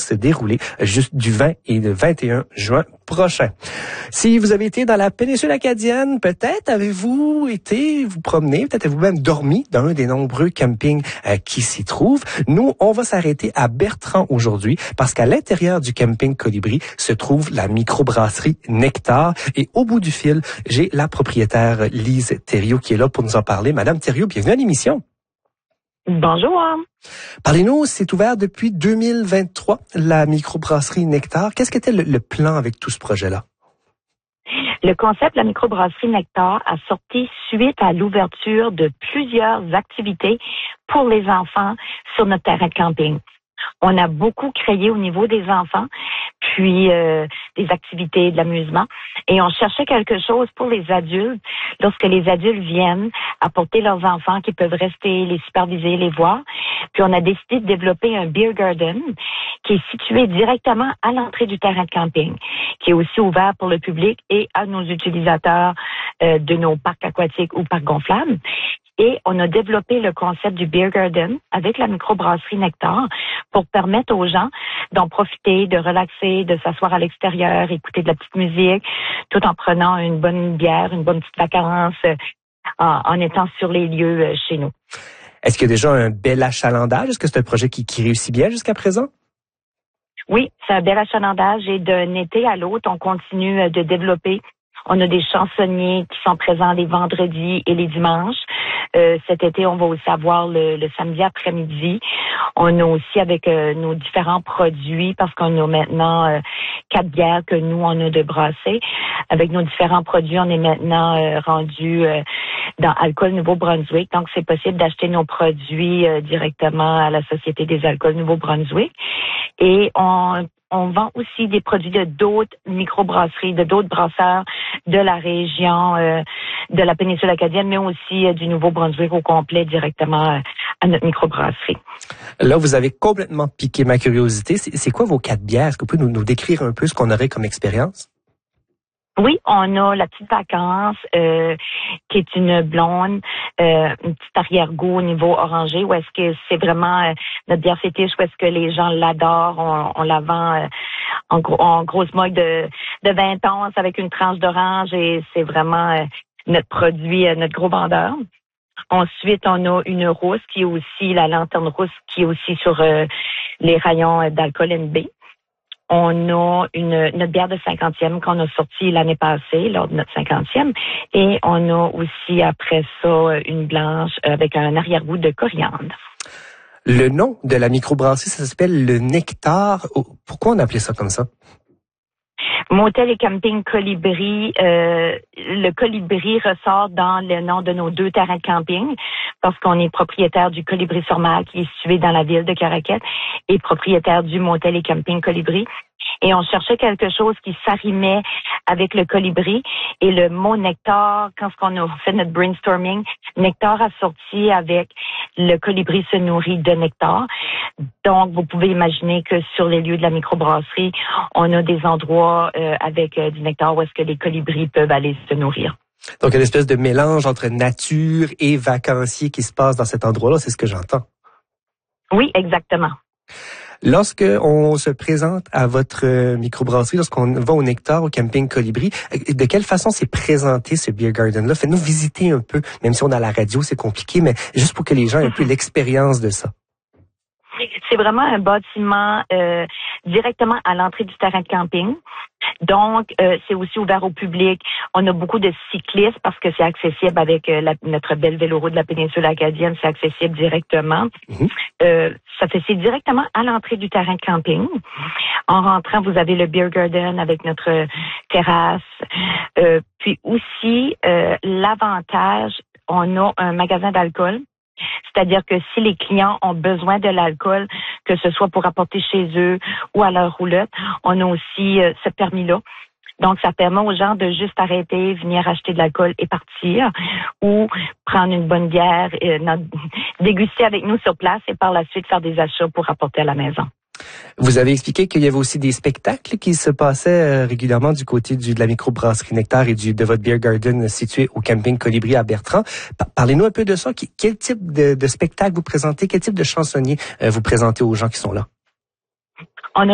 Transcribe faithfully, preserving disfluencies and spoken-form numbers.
se dérouler juste du vingt et le vingt et un juin prochain. Si vous avez été dans la péninsule acadienne, peut-être avez-vous été vous promener, peut-être avez-vous même dormi dans un des nombreux campings euh, qui s'y trouvent. Nous, on va s'arrêter à Bertrand aujourd'hui parce qu'à l'intérieur du camping Colibri se trouve la microbrasserie Nectar. Et au bout du fil, j'ai la propriétaire Lise Thériault qui est là pour nous en parler. Madame Thériault, bienvenue à l'émission. Bonjour. Parlez-nous, c'est ouvert depuis deux mille vingt-trois, la microbrasserie Nectar. Qu'est-ce qu'était le, le plan avec tout ce projet-là? Le concept de la microbrasserie Nectar a sorti suite à l'ouverture de plusieurs activités pour les enfants sur notre terrain de camping. On a beaucoup créé au niveau des enfants, puis euh, des activités de l'amusement. Et on cherchait quelque chose pour les adultes, lorsque les adultes viennent apporter leurs enfants qui peuvent rester, les superviser, les voir. Puis on a décidé de développer un beer garden qui est situé directement à l'entrée du terrain de camping, qui est aussi ouvert pour le public et à nos utilisateurs euh, de nos parcs aquatiques ou parcs gonflables. Et on a développé le concept du beer garden avec la microbrasserie Nectar pour permettre aux gens d'en profiter, de relaxer, de s'asseoir à l'extérieur, écouter de la petite musique, tout en prenant une bonne bière, une bonne petite vacance, euh, en, en étant sur les lieux euh, chez nous. Est-ce qu'il y a déjà un bel achalandage? Est-ce que c'est un projet qui, qui réussit bien jusqu'à présent? Oui, c'est un bel achalandage et d'un été à l'autre, on continue euh, de développer. On a des chansonniers qui sont présents les vendredis et les dimanches. Euh, cet été, on va aussi avoir le, le samedi après-midi. On a aussi avec euh, nos différents produits, parce qu'on a maintenant euh, quatre bières que nous, on a de brasser. Avec nos différents produits, on est maintenant euh, rendu euh, dans Alcool Nouveau-Brunswick. Donc, c'est possible d'acheter nos produits euh, directement à la Société des alcools Nouveau-Brunswick. Et on On vend aussi des produits de d'autres microbrasseries, de d'autres brasseurs de la région, euh, de la péninsule acadienne, mais aussi euh, du Nouveau-Brunswick au complet directement euh, à notre microbrasserie. Là, vous avez complètement piqué ma curiosité. C'est, c'est quoi vos quatre bières? Est-ce que vous pouvez nous, nous décrire un peu ce qu'on aurait comme expérience? Oui, on a la petite vacance, euh, qui est une blonde, euh, une petite arrière-goût au niveau orangé, où est-ce que c'est vraiment euh, notre bière fétiche, où est-ce que les gens l'adorent, on, on la vend euh, en, gros, en grosse mug de, de vingt onces avec une tranche d'orange et c'est vraiment euh, notre produit, euh, notre gros vendeur. Ensuite, on a une rousse qui est aussi, la lanterne rousse, qui est aussi sur euh, les rayons d'alcool N B. On a une notre bière de cinquantième qu'on a sortie l'année passée, lors de notre cinquantième. Et on a aussi, après ça, une blanche avec un arrière-goût de coriandre. Le nom de la microbrasserie, ça s'appelle le Nectar. Pourquoi on appelait ça comme ça? Motel et camping Colibri. Euh, le Colibri ressort dans le nom de nos deux terrains de camping parce qu'on est propriétaire du Colibri-sur-Mer qui est situé dans la ville de Caraquette et propriétaire du Motel et camping Colibri. Et on cherchait quelque chose qui s'arrimait avec le colibri. Et le mot nectar, quand on a fait notre brainstorming, nectar a sorti avec le colibri se nourrit de nectar. Donc, vous pouvez imaginer que sur les lieux de la microbrasserie, on a des endroits euh, avec euh, du nectar où est-ce que les colibris peuvent aller se nourrir. Donc, une espèce de mélange entre nature et vacancier qui se passe dans cet endroit-là, c'est ce que j'entends. Oui, exactement. Lorsque on se présente à votre microbrasserie, lorsqu'on va au Nectar, au camping Colibri, de quelle façon c'est présenté ce beer garden-là? Faites-nous visiter un peu, même si on est à la radio, c'est compliqué, mais juste pour que les gens aient un peu l'expérience de ça. C'est vraiment un bâtiment euh, directement à l'entrée du terrain de camping. Donc, euh, c'est aussi ouvert au public. On a beaucoup de cyclistes parce que c'est accessible avec euh, la, notre belle véloroute de la péninsule acadienne. C'est accessible directement. Mm-hmm. Euh, ça fait c'est directement à l'entrée du terrain de camping. En rentrant, vous avez le beer garden avec notre terrasse. Euh, puis aussi, euh, l'avantage, on a un magasin d'alcool. C'est-à-dire que si les clients ont besoin de l'alcool, que ce soit pour apporter chez eux ou à leur roulotte, on a aussi euh, ce permis-là. Donc, ça permet aux gens de juste arrêter, venir acheter de l'alcool et partir, ou prendre une bonne bière, et, euh, déguster avec nous sur place et par la suite faire des achats pour apporter à la maison. Vous avez expliqué qu'il y avait aussi des spectacles qui se passaient régulièrement du côté du, de la microbrasserie Nectar et du, de votre beer garden situé au camping Colibri à Bertrand. Parlez-nous un peu de ça. Quel type de, de spectacle vous présentez? Quel type de chansonnier vous présentez aux gens qui sont là?